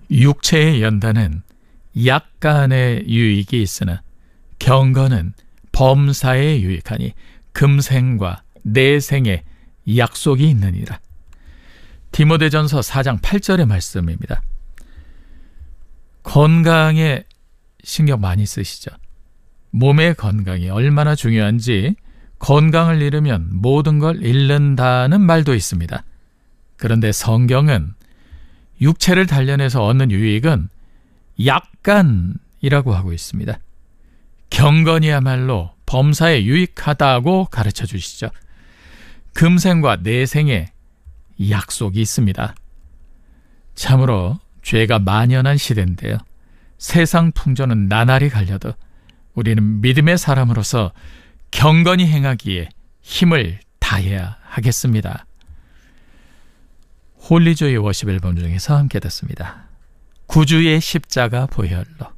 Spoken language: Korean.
육체의 연단은 약간의 유익이 있으나 경건은 범사에 유익하니 금생과 내생에 약속이 있느니라. 디모데전서 4장 8절의 말씀입니다. 건강에 신경 많이 쓰시죠. 몸의 건강이 얼마나 중요한지 건강을 잃으면 모든 걸 잃는다는 말도 있습니다. 그런데 성경은 육체를 단련해서 얻는 유익은 약간이라고 하고 있습니다. 경건이야말로 범사에 유익하다고 가르쳐 주시죠. 금생과 내생에 약속이 있습니다. 참으로 죄가 만연한 시대인데요. 세상 풍조는 나날이 갈려도 우리는 믿음의 사람으로서 경건히 행하기에 힘을 다해야 하겠습니다. 홀리조이 워십 앨범 중에서 함께 듣습니다. 구주의 십자가 보혈로.